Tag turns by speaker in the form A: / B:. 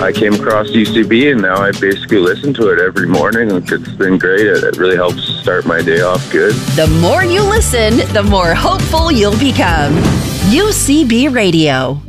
A: I came across UCB, and now I basically listen to it every morning. It's been great. It really helps start my day off good.
B: The more you listen, the more hopeful you'll become. UCB Radio.